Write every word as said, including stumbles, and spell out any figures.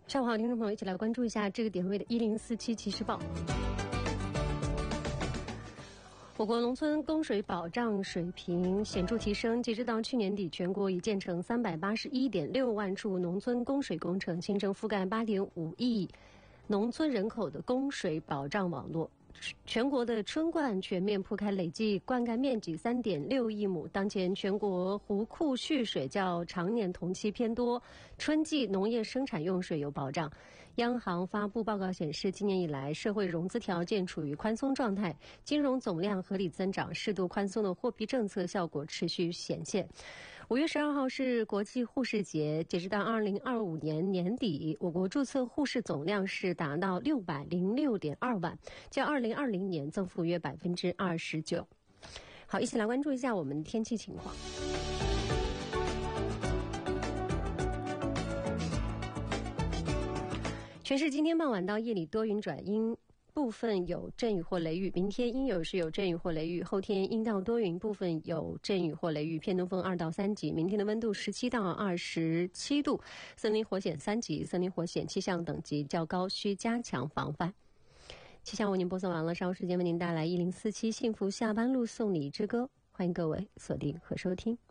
下午好，听众朋友，一起来关注一下这个点位的一零四七即时报。我国农村供水保障水平显著提升，截止到去年底，全国已建成三百八十一点六万处农村供水工程，形成覆盖八点五亿农村人口的供水保障网络。全国的春灌全面铺开，累计灌溉面积三点六亿亩。当前全国湖库蓄水较常年同期偏多，春季农业生产用水有保障。央行发布报告显示，今年以来社会融资条件处于宽松状态，金融总量合理增长，适度宽松的货币政策效果持续显现。五月十二号是国际护士节，截止到二零二五年年底，我国注册护士总量是达到六百零六点二万，较二零二零年增幅约百分之二十九。好，一起来关注一下我们的天气情况。全市今天傍晚到夜里多云转阴，部分有阵雨或雷雨，明天阴有时有阵雨或雷雨，后天阴到多云，部分有阵雨或雷雨，偏东风二到三级。明天的温度十七到二十七度，森林火险三级，森林火险气象等级较高，需加强防范。气象为您播送完了，稍后时间为您带来一零四七幸福下班路送你之歌，欢迎各位锁定和收听。